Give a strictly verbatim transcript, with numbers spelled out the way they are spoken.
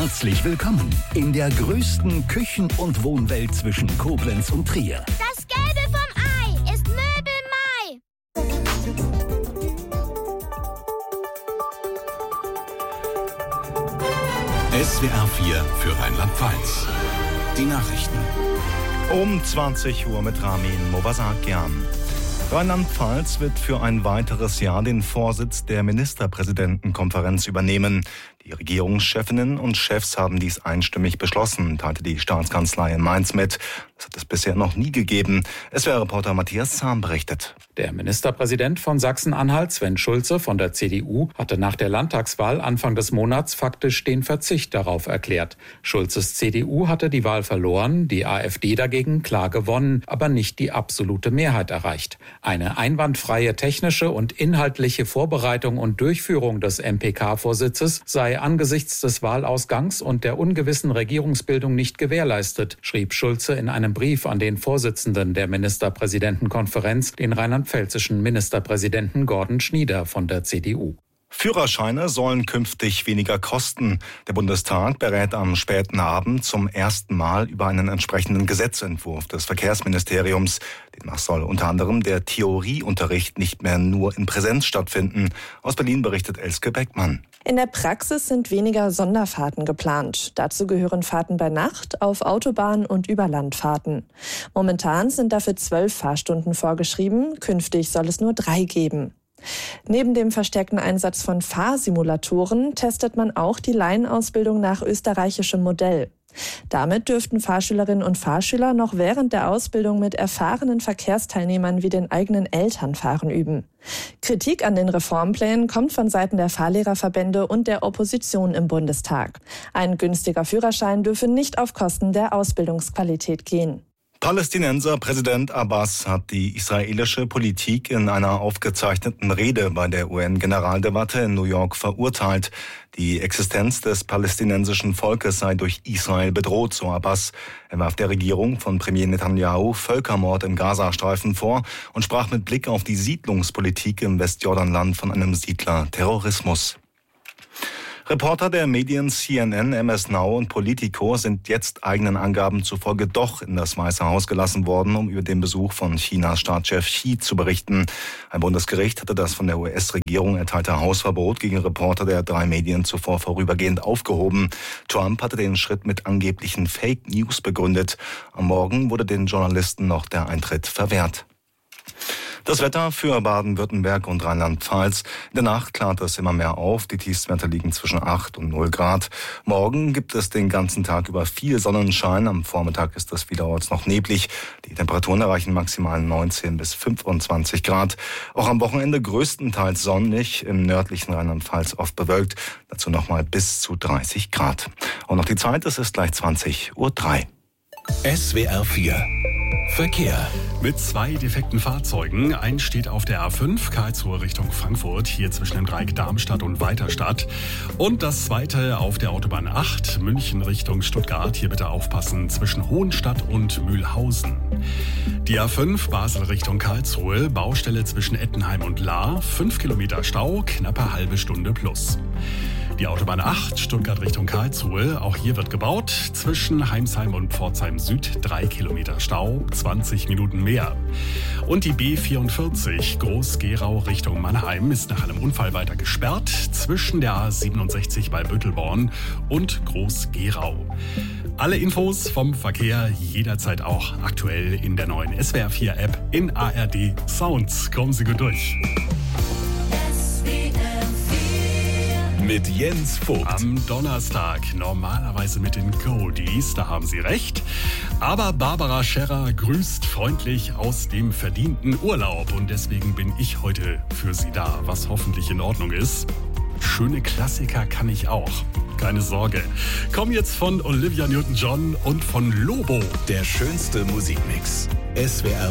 Herzlich willkommen in der größten Küchen- und Wohnwelt zwischen Koblenz und Trier. Das Gelbe vom Ei ist Möbel Mai. S W R vier für Rheinland-Pfalz. Die Nachrichten. Um zwanzig Uhr mit Ramin Movasakian. Rheinland-Pfalz wird für ein weiteres Jahr den Vorsitz der Ministerpräsidentenkonferenz übernehmen. Die Regierungschefinnen und Chefs haben dies einstimmig beschlossen, teilte die Staatskanzlei in Mainz mit. Das hat es bisher noch nie gegeben. S W R-Reporter Matthias Zahn berichtet. Der Ministerpräsident von Sachsen-Anhalt, Sven Schulze von der C D U, hatte nach der Landtagswahl Anfang des Monats faktisch den Verzicht darauf erklärt. Schulzes C D U hatte die Wahl verloren, die AfD dagegen klar gewonnen, aber nicht die absolute Mehrheit erreicht. Eine einwandfreie technische und inhaltliche Vorbereitung und Durchführung des M P K-Vorsitzes sei angesichts des Wahlausgangs und der ungewissen Regierungsbildung nicht gewährleistet, schrieb Schulze in einem Brief an den Vorsitzenden der Ministerpräsidentenkonferenz, den rheinland-pfälzischen Ministerpräsidenten Gordon Schnieder von der C D U. Führerscheine sollen künftig weniger kosten. Der Bundestag berät am späten Abend zum ersten Mal über einen entsprechenden Gesetzentwurf des Verkehrsministeriums. Demnach soll unter anderem der Theorieunterricht nicht mehr nur in Präsenz stattfinden. Aus Berlin berichtet Elske Beckmann. In der Praxis sind weniger Sonderfahrten geplant. Dazu gehören Fahrten bei Nacht, auf Autobahn und Überlandfahrten. Momentan sind dafür zwölf Fahrstunden vorgeschrieben. Künftig soll es nur drei geben. Neben dem verstärkten Einsatz von Fahrsimulatoren testet man auch die Laienausbildung nach österreichischem Modell. Damit dürften Fahrschülerinnen und Fahrschüler noch während der Ausbildung mit erfahrenen Verkehrsteilnehmern wie den eigenen Eltern fahren üben. Kritik an den Reformplänen kommt von Seiten der Fahrlehrerverbände und der Opposition im Bundestag. Ein günstiger Führerschein dürfe nicht auf Kosten der Ausbildungsqualität gehen. Palästinenser Präsident Abbas hat die israelische Politik in einer aufgezeichneten Rede bei der U N-Generaldebatte in New York verurteilt. Die Existenz des palästinensischen Volkes sei durch Israel bedroht, so Abbas. Er warf der Regierung von Premier Netanyahu Völkermord im Gazastreifen vor und sprach mit Blick auf die Siedlungspolitik im Westjordanland von einem Siedler-Terrorismus. Reporter der Medien C N N, M S Now und Politico sind jetzt eigenen Angaben zufolge doch in das Weiße Haus gelassen worden, um über den Besuch von Chinas Staatschef Xi zu berichten. Ein Bundesgericht hatte das von der U S-Regierung erteilte Hausverbot gegen Reporter der drei Medien zuvor vorübergehend aufgehoben. Trump hatte den Schritt mit angeblichen Fake News begründet. Am Morgen wurde den Journalisten noch der Eintritt verwehrt. Das Wetter für Baden-Württemberg und Rheinland-Pfalz. In der Nacht klart es immer mehr auf. Die Tiefstwerte liegen zwischen acht und null Grad. Morgen gibt es den ganzen Tag über viel Sonnenschein. Am Vormittag ist es vielerorts noch neblig. Die Temperaturen erreichen maximal neunzehn bis fünfundzwanzig Grad. Auch am Wochenende größtenteils sonnig, im nördlichen Rheinland-Pfalz oft bewölkt. Dazu nochmal bis zu dreißig Grad. Und noch die Zeit, es ist gleich zwanzig Uhr drei. S W R vier Verkehr. Mit zwei defekten Fahrzeugen. Eins steht auf der A fünf, Karlsruhe Richtung Frankfurt, hier zwischen dem Dreieck Darmstadt und Weiterstadt. Und das zweite auf der Autobahn acht, München Richtung Stuttgart. Hier bitte aufpassen, zwischen Hohenstadt und Mühlhausen. Die A fünf, Basel Richtung Karlsruhe, Baustelle zwischen Ettenheim und Lahr. Fünf Kilometer Stau, knappe halbe Stunde plus. Die Autobahn acht, Stuttgart Richtung Karlsruhe, auch hier wird gebaut. Zwischen Heimsheim und Pforzheim Süd, drei Kilometer Stau, zwanzig Minuten mehr. Und die B vierundvierzig, Groß-Gerau Richtung Mannheim, ist nach einem Unfall weiter gesperrt. Zwischen der A siebenundsechzig bei Büttelborn und Groß-Gerau. Alle Infos vom Verkehr jederzeit auch aktuell in der neuen S W R vier App in A R D Sounds. Kommen Sie gut durch. Mit Jens Vogt. Am Donnerstag, normalerweise mit den Goldies, da haben Sie recht. Aber Barbara Scherrer grüßt freundlich aus dem verdienten Urlaub. Und deswegen bin ich heute für Sie da, was hoffentlich in Ordnung ist. Schöne Klassiker kann ich auch. Keine Sorge. Kommen jetzt von Olivia Newton-John und von Lobo. Der schönste Musikmix. S W R